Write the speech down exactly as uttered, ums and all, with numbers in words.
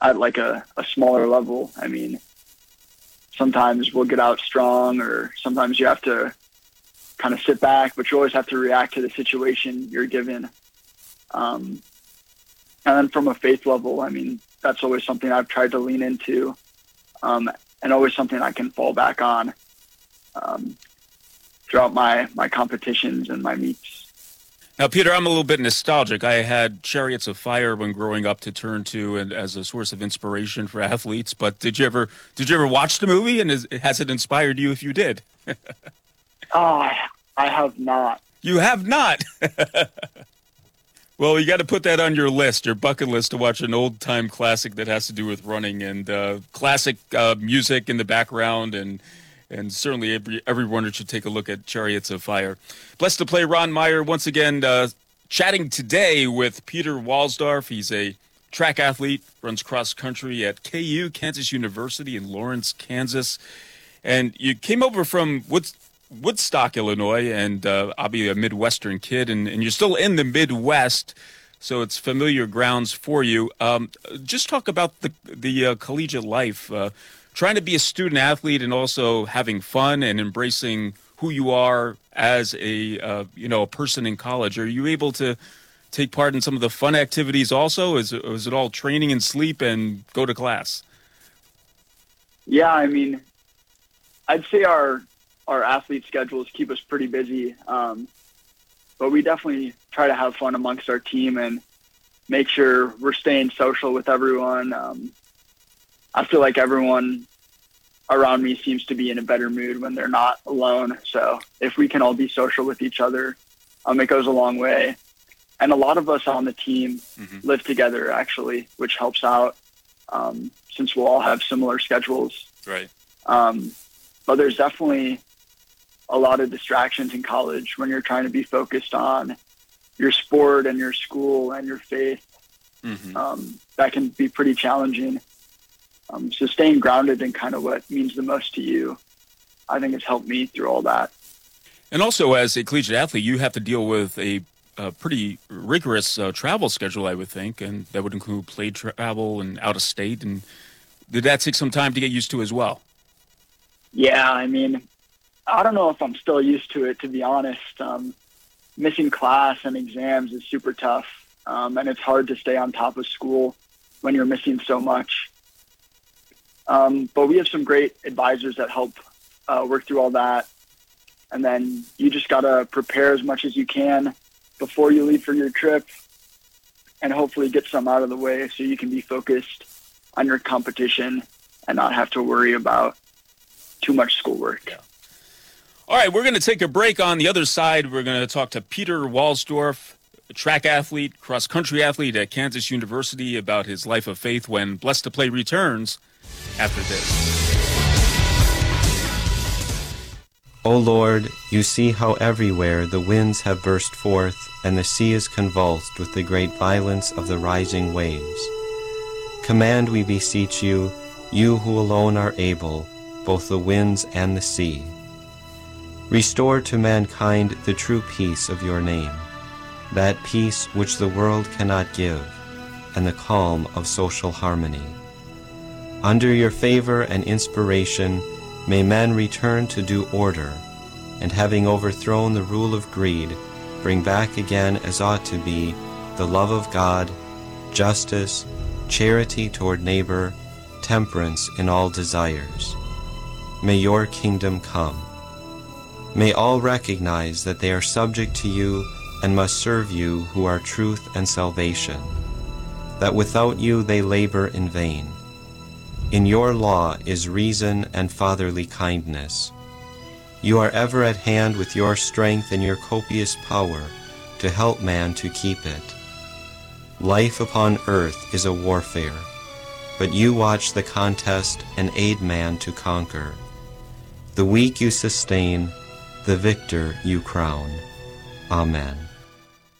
at like a, a smaller level. I mean, sometimes we'll get out strong, or sometimes you have to kind of sit back, but you always have to react to the situation you're given. Um, and then from a faith level, I mean, that's always something I've tried to lean into, um, and always something I can fall back on um, throughout my, my competitions and my meets. Now, Peter, I'm a little bit nostalgic. I had Chariots of Fire when growing up to turn to and as a source of inspiration for athletes. But did you ever did you ever watch the movie, and is, has it inspired you if you did? Oh, I, I have not. You have not? Well, you got to put that on your list, your bucket list, to watch an old-time classic that has to do with running, and uh, classic uh, music in the background, and and certainly every, every runner should take a look at Chariots of Fire. Blessed to play Ron Meyer once again, uh, chatting today with Peter Walsdorf. He's a track athlete, runs cross-country at K U, Kansas University in Lawrence, Kansas. And you came over from Wood, Woodstock, Illinois, and uh, I'll be a Midwestern kid, and, and you're still in the Midwest, so it's familiar grounds for you. Um, just talk about the, the uh, collegiate life, uh, trying to be a student athlete and also having fun and embracing who you are as a uh, you know a person in college. Are you able to take part in some of the fun activities also? Is it, is it all training and sleep and go to class? Yeah, I mean, I'd say our our athlete schedules keep us pretty busy, um, but we definitely try to have fun amongst our team and make sure we're staying social with everyone. Um, I feel like everyone around me seems to be in a better mood when they're not alone. So if we can all be social with each other, um, it goes a long way. And a lot of us on the team mm-hmm. live together, actually, which helps out um, since we'll all have similar schedules. Right. Um, but there's definitely a lot of distractions in college when you're trying to be focused on your sport and your school and your faith. Mm-hmm. Um, that can be pretty challenging. Um, so staying grounded in kind of what means the most to you, I think has helped me through all that. And also, as a collegiate athlete, you have to deal with a, a pretty rigorous uh, travel schedule, I would think, and that would include play travel and out of state. And did that take some time to get used to as well? Yeah, I mean, I don't know if I'm still used to it, to be honest. Um, missing class and exams is super tough, um, and it's hard to stay on top of school when you're missing so much. Um, but we have some great advisors that help uh, work through all that. And then you just got to prepare as much as you can before you leave for your trip and hopefully get some out of the way so you can be focused on your competition and not have to worry about too much schoolwork. Yeah. All right, we're going to take a break. On the other side, we're going to talk to Peter Walsdorf, a track athlete, cross-country athlete at Kansas University, about his life of faith when Blessed to Play returns after this. O Lord, you see how everywhere the winds have burst forth, and the sea is convulsed with the great violence of the rising waves. Command, we beseech you, you who alone are able, both the winds and the sea. Restore to mankind the true peace of your name, that peace which the world cannot give, and the calm of social harmony. Under your favor and inspiration, may men return to due order, and having overthrown the rule of greed, bring back again as ought to be the love of God, justice, charity toward neighbor, temperance in all desires. May your kingdom come. May all recognize that they are subject to you and must serve you who are truth and salvation, that without you they labor in vain. In your law is reason and fatherly kindness. You are ever at hand with your strength and your copious power to help man to keep it. Life upon earth is a warfare, but you watch the contest and aid man to conquer. The weak you sustain, the victor you crown. Amen.